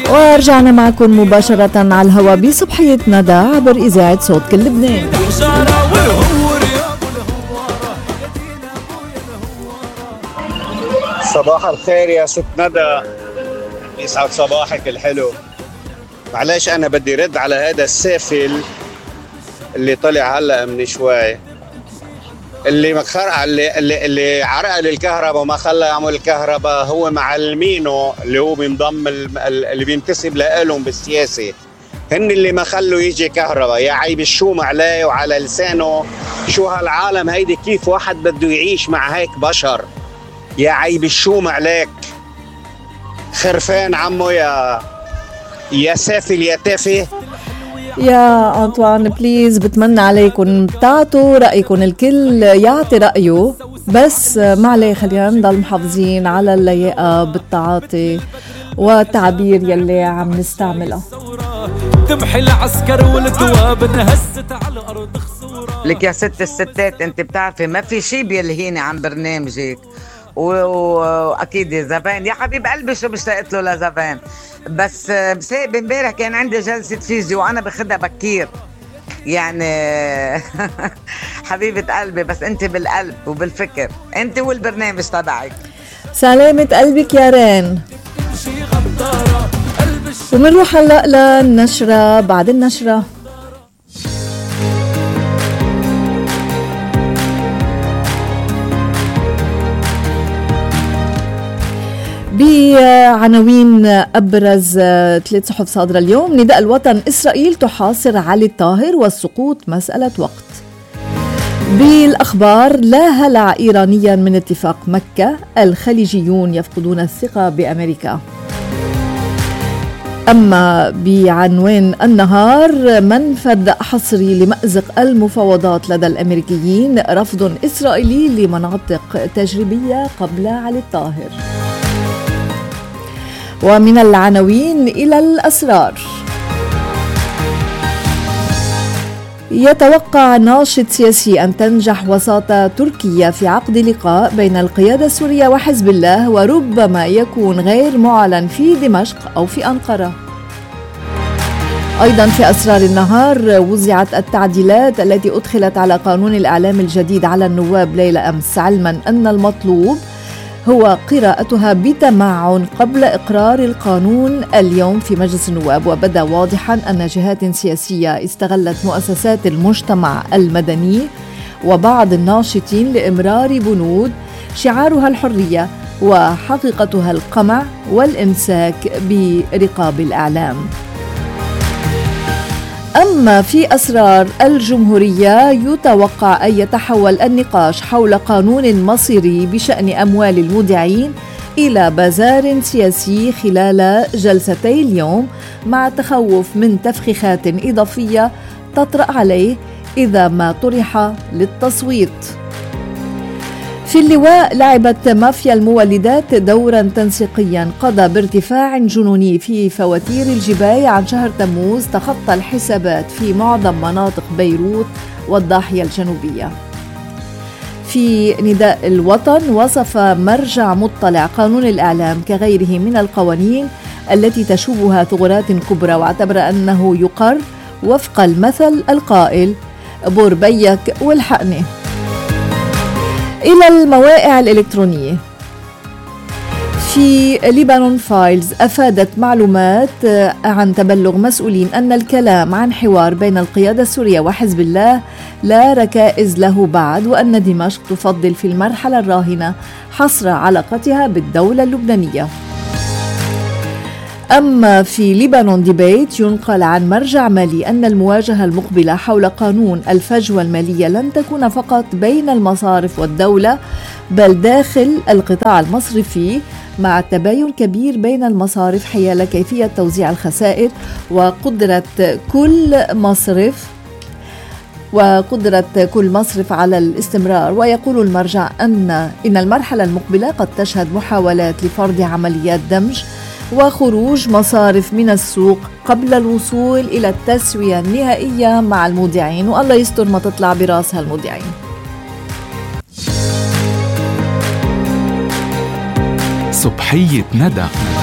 ورجعنا معكم مباشرة على الهواء بصبحية ندى عبر إذاعة صوت كل لبنان. صباح الخير يا ست ندى، يسعد صباحك الحلو. معلش أنا بدي رد على هذا السافل اللي طلع هلا من شوي، اللي مخرع اللي عرقل الكهرباء وما خلى يعمل الكهرباء، هو معلمينه اللي هو بينضم اللي بينتسب لهم بالسياسة، هن اللي ما خلوا يجي كهرباء. يا عيب الشوم عليه وعلى لسانه. شو هالعالم هيدي؟ كيف واحد بده يعيش مع هيك بشر؟ يا عيب الشوم عليك خرفان عمو، يا سافل يا تافه. يا أنطوان بليز بتمنى عليكم بتعطوا رأيكم، الكل يعطي رأيه، بس ما عليه خلينا نضل محافظين على اللياقة بالتعاطي والتعبير يلي عم نستعملها. تمحي العسكر والدواب انهست على الأرض خسورة. لك يا ست الستات، انت بتعرفي ما في شي بيلهيني عن برنامجك، واكيد زفان يا حبيب قلبي شو مشتاقت له لزفان، بس امبارح كان عندي جلسة فيزيو وانا باخدها بكير يعني حبيبة قلبي، بس انت بالقلب وبالفكر، انت والبرنامج تبعك. سلامة قلبك يا رين. ومنروح هلأ للنشرة. بعد النشرة بعناوين أبرز 3 صحف صادرة اليوم. نداء الوطن: إسرائيل تحاصر علي الطاهر والسقوط مسألة وقت. بالأخبار: لا هلع إيرانيا من اتفاق مكة، الخليجيون يفقدون الثقة بأمريكا. أما بعنوان النهار: منفذ حصري لمأزق المفاوضات لدى الأمريكيين، رفض إسرائيلي لمناطق تجريبية قبل علي الطاهر. ومن العناوين إلى الأسرار: يتوقع ناشط سياسي أن تنجح وساطة تركيا في عقد لقاء بين القيادة السورية وحزب الله، وربما يكون غير معلن في دمشق أو في أنقرة. أيضا في أسرار النهار: وزعت التعديلات التي أدخلت على قانون الإعلام الجديد على النواب ليلة أمس، علما أن المطلوب هو قراءتها بتمعن قبل إقرار القانون اليوم في مجلس النواب. وبدا واضحا أن جهات سياسية استغلت مؤسسات المجتمع المدني وبعض الناشطين لإمرار بنود شعارها الحرية وحقيقتها القمع والإمساك برقاب الإعلام. أما في أسرار الجمهورية: يتوقع أن يتحول النقاش حول قانون مصيري بشأن أموال المودعين إلى بازار سياسي خلال جلستي اليوم، مع تخوف من تفخيخات إضافية تطرأ عليه إذا ما طرح للتصويت. في اللواء: لعبت مافيا المولدات دورا تنسيقيا قضى بارتفاع جنوني في فواتير الجباية عن شهر تموز، تخطى الحسابات في معظم مناطق بيروت والضاحية الجنوبية. في نداء الوطن: وصف مرجع مطلع قانون الإعلام كغيره من القوانين التي تشوبها ثغرات كبرى، واعتبر أنه يقر وفق المثل القائل بوربيك والحقني. إلى المواقع الإلكترونية: في ليبانون فايلز أفادت معلومات عن تبلغ مسؤولين أن الكلام عن حوار بين القيادة السورية وحزب الله لا ركائز له بعد، وأن دمشق تفضل في المرحلة الراهنة حصر علاقتها بالدولة اللبنانية. أما في ليبانون ديبيت: ينقل عن مرجع مالي أن المواجهة المقبلة حول قانون الفجوة المالية لن تكون فقط بين المصارف والدولة، بل داخل القطاع المصرفي، مع تباين كبير بين المصارف حيال كيفية توزيع الخسائر وقدرة كل مصرف على الاستمرار. ويقول المرجع إن المرحلة المقبلة قد تشهد محاولات لفرض عمليات دمج وخروج مصارف من السوق قبل الوصول إلى التسوية النهائية مع المودعين، والله يستر ما تطلع براس هالمودعين. صبحية ندى.